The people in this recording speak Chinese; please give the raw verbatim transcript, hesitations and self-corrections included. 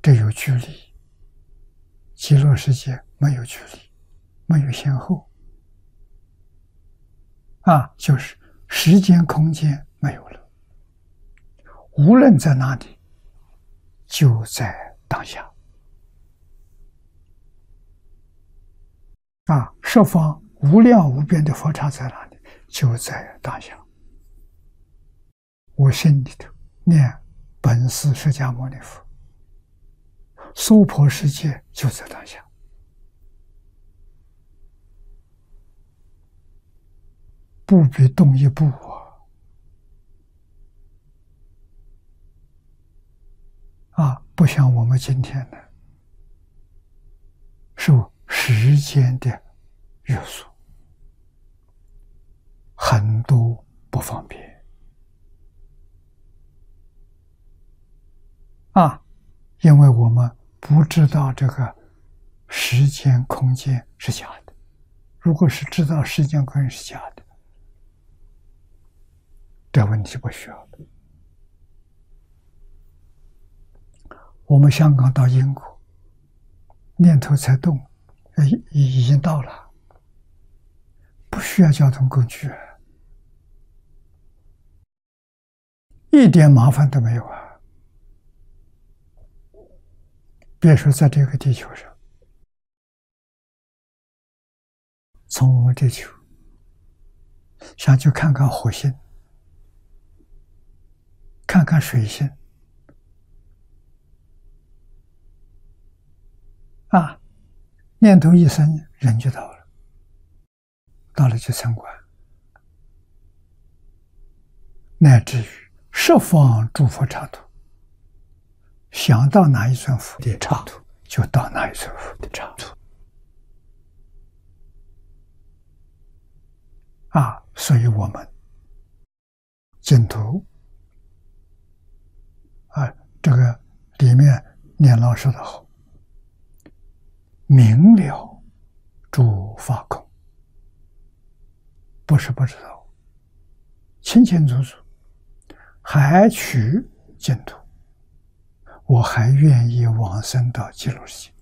这有距离。极乐世界没有距离，没有先后，啊，就是时间空间没有了，无论在哪里，就在当下。啊，十方无量无边的佛刹在哪里？就在当下。我心里头念本师释迦牟尼佛，娑婆世界就在当下。不必动一步啊！啊，不像我们今天的受时间的约束，很多不方便啊，因为我们不知道这个时间空间是假的。如果是知道时间空间是假的，这问题不需要的。我们香港到英国，念头才动，已已经到了，不需要交通工具，一点麻烦都没有啊！别说在这个地球上，从我们地球想去看看火星，看看水星，啊，念头一生，人就到了，到了就参观，乃至于十方诸佛刹土，想到哪一尊佛的刹土，就到哪一尊佛的刹土。啊，所以我们净土啊，这个里面念老说的好，明了诸法空，不是不知道，清清楚楚，还取净土，我还愿意往生到极乐世界。